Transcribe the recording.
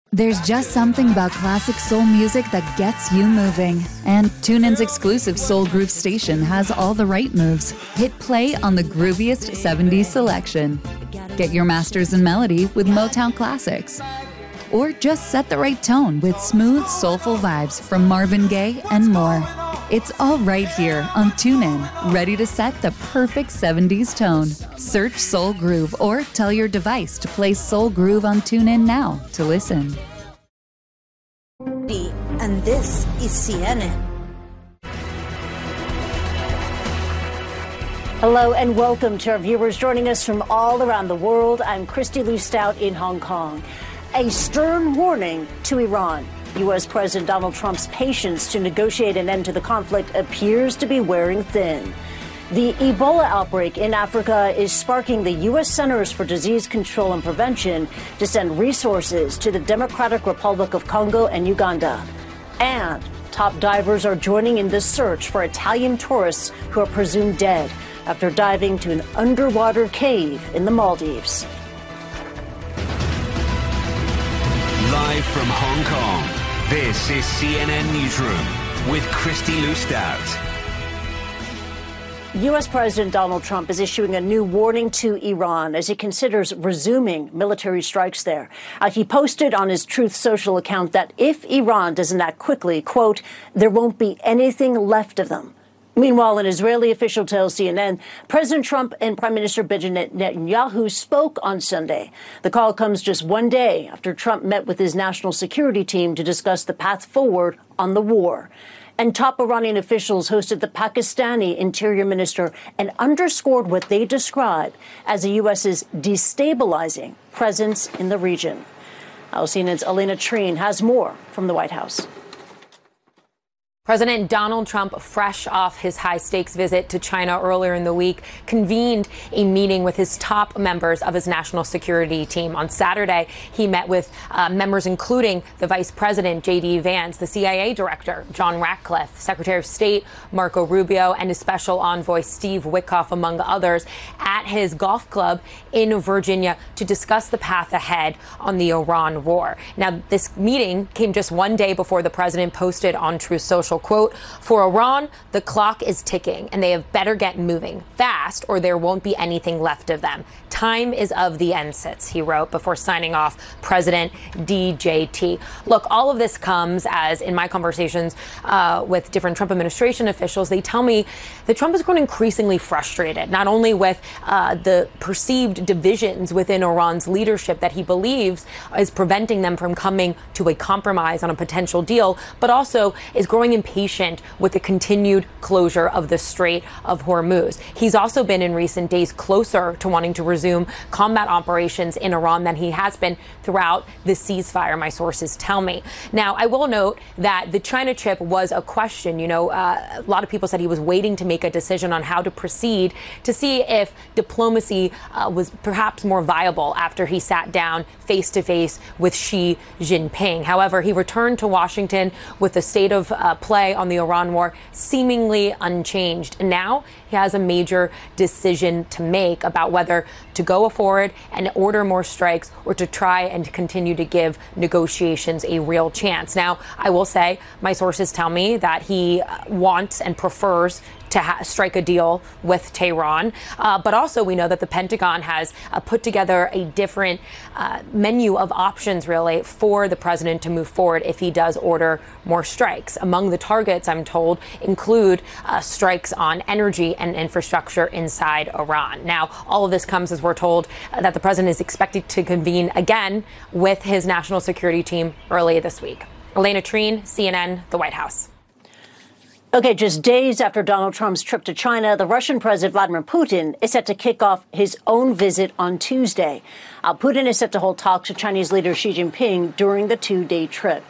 There's just something about classic soul music that gets you moving. And TuneIn's exclusive Soul Groove station has all the right moves. Hit play on the grooviest 70s selection. Get your masters in melody with Motown classics. Or just set the right tone with smooth, soulful vibes from Marvin Gaye and more. It's all right here on TuneIn, ready to set the perfect 70s tone. Search Soul Groove or tell your device to play Soul Groove on TuneIn now to listen. And this is CNN. Hello and welcome to our viewers joining us from all around the world. I'm Christy Lou Stout in Hong Kong. A stern warning to Iran. U.S. President Donald Trump's patience to negotiate an end to the conflict appears to be wearing thin. The Ebola outbreak in Africa is sparking the U.S. Centers for Disease Control and Prevention to send resources to the Democratic Republic of Congo and Uganda. And top divers are joining in the search for Italian tourists who are presumed dead after diving to an underwater cave in the Maldives. Live from Hong Kong, this is CNN Newsroom with Christy Lou Stout. U.S. President Donald Trump is issuing a new warning to Iran as he considers resuming military strikes there. He posted on his Truth Social account that if Iran doesn't act quickly, quote, there won't be anything left of them. Meanwhile, an Israeli official tells CNN President Trump and Prime Minister Benjamin Netanyahu spoke on Sunday. The call comes just one day after Trump met with his national security team to discuss the path forward on the war. And top Iranian officials hosted the Pakistani interior minister and underscored what they describe as the U.S.'s destabilizing presence in the region. CNN's Elena Treen has more from the White House. President Donald Trump, fresh off his high-stakes visit to China earlier in the week, convened a meeting with his top members of his national security team. On Saturday, he met with members including the Vice President, J.D. Vance, the CIA Director, John Ratcliffe, Secretary of State, Marco Rubio, and his special envoy, Steve Witkoff, among others, at his golf club in Virginia to discuss the path ahead on the Iran war. Now, this meeting came just one day before the president posted on Truth Social, quote, for Iran, the clock is ticking and they have better get moving fast or there won't be anything left of them. Time is of the essence, he wrote before signing off President DJT. Look, all of this comes as in my conversations with different Trump administration officials, they tell me that Trump has grown increasingly frustrated, not only with the perceived divisions within Iran's leadership that he believes is preventing them from coming to a compromise on a potential deal, but also is growing impatient with the continued closure of the Strait of Hormuz. He's also been in recent days closer to wanting to resume combat operations in Iran than he has been throughout the ceasefire, my sources tell me. Now, I will note that the China trip was a question. You know, a lot of people said he was waiting to make a decision on how to proceed to see if diplomacy was perhaps more viable after he sat down face to face with Xi Jinping. However, he returned to Washington with the state of play on the Iran war seemingly unchanged. And now he has a major decision to make about whether to go forward and order more strikes or to try and continue to give negotiations a real chance. Now, I will say my sources tell me that he wants and prefers to strike a deal with Tehran. But also we know that the Pentagon has put together a different menu of options, really, for the president to move forward if he does order more strikes. Among the targets, I'm told, include strikes on energy and infrastructure inside Iran. Now, all of this comes as we're told that the president is expected to convene again with his national security team early this week. Elena Treen, CNN, the White House. Okay, just days after Donald Trump's trip to China, the Russian President Vladimir Putin is set to kick off his own visit on Tuesday. Putin is set to hold talks with Chinese leader Xi Jinping during the two-day trip.